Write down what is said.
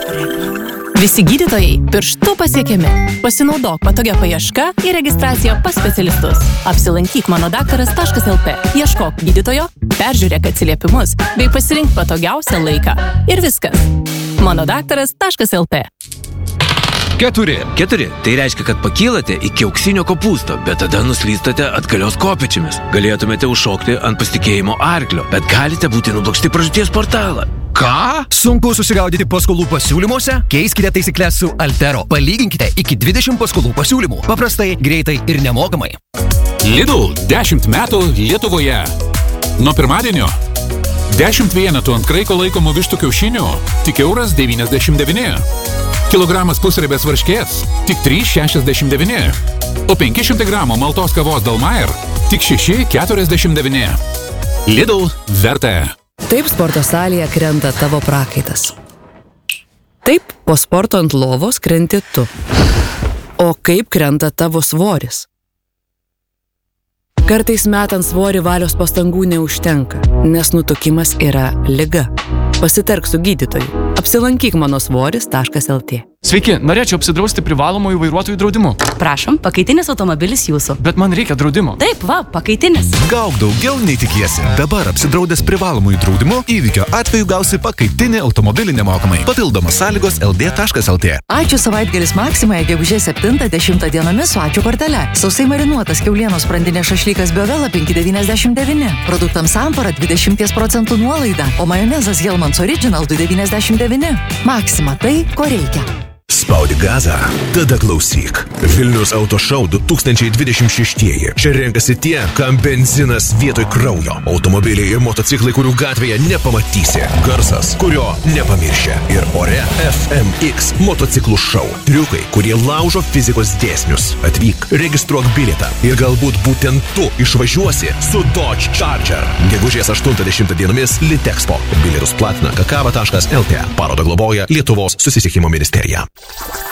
Visi gydytojai pirštų pasiekiami. Pasinaudok patogia paieška ir registracija pas specialistus. Apsilankyk manodaktaras.lt. Ieškok gydytojo, peržiūrėk atsiliepimus bei pasirink patogiausią laiką. Ir viskas. manodaktaras.lt. 4. Tai reiškia, kad pakylate iki auksinio kopūsto, bet tada nuslystate atgalios kopėčiamis. Galėtumėte užšokti ant pasitikėjimo arklio, bet galite būti nublokšti pražūties portalą. Ką? Sunku susigaudyti paskolų pasiūlymuose? Keiskite taisyklės su Altero. Palyginkite iki 20 paskolų pasiūlymų. Paprastai, greitai ir nemokamai. Lidl 10 metų Lietuvoje. Nuo pirmadienio 10 vienetų ant kraiko laikomų vištų kiaušinių tik €1,99. Kilogramas pusriebės varškės tik €3,69. O 500 gramų maltos kavos Dalmair tik €6,49. Lidl verta. Taip sporto salėje krenta tavo prakaitas. Taip po sporto ant lovos krenti tu. O kaip krenta tavo svoris? Kartais metant svorį valios pastangų neužtenka, nes nutukimas yra liga. Pasitark su gydytoju. Apsilankyk manosvoris.lt. Sveiki, norėčiau apsidrausti privalomųjų vairuotojų draudimu. Prašom, pakaitinis automobilis jūsų. Bet man reikia draudimo. Taip, va, pakaitinis. Gauk daugiau nei tikiesi. Dabar apsidraudęs privalomųjų draudimu, įvykio atveju gausi pakaitinį automobilį nemokamai. Papildomos sąlygos ld.lt. Ačiū savaitgalis Maksimoje gegužės 7-10 dienomis su ačiū kortele. Sausai marinuotas kiaulienos sprandinės šašlykas Biovela 5,99. Produktams Amfora 20% nuolaida, o majonezas Hellmann's Original 2,99. Maksima tai, ko reikia. Spaudi gazą, tada klausyk. Vilnius Auto Show 2026. Čia renkasi tie, kam benzinas vietoj kraujo. Automobiliai ir motociklai, kurių gatvėje nepamatysi. Garsas, kurio nepamiršia. Ir ore FMX motociklų šou. Triukai, kurie laužo fizikos dėsnius. Atvyk, registruok bilietą. Ir galbūt būtent tu išvažiuosi su Dodge Charger. Gegužės 8-10 dienomis Litexpo. Bilietus platina kakava.lt. Parodą globoja Lietuvos susisiekimo ministerija.